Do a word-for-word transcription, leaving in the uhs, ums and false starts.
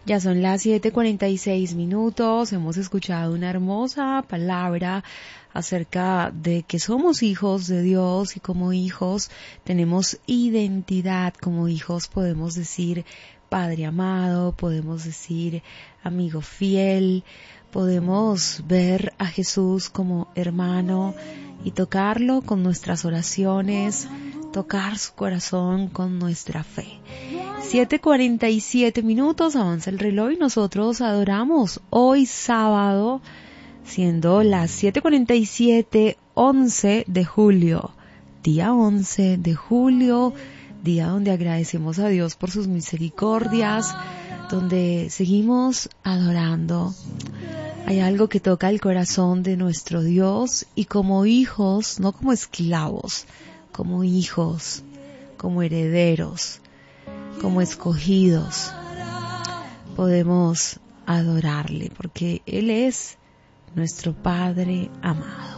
Ya son las siete cuarenta y seis minutos, hemos escuchado una hermosa palabra acerca de que somos hijos de Dios y como hijos tenemos identidad, como hijos podemos decir Padre amado, podemos decir amigo fiel, podemos ver a Jesús como hermano y tocarlo con nuestras oraciones, tocar su corazón con nuestra fe. siete cuarenta y siete minutos, avanza el reloj y nosotros adoramos hoy sábado, siendo las siete cuarenta y siete, once de julio, día once de julio, día donde agradecemos a Dios por sus misericordias, donde seguimos adorando. Hay algo que toca el corazón de nuestro Dios y como hijos, no como esclavos, como hijos, como herederos, como escogidos, podemos adorarle porque Él es nuestro Padre amado.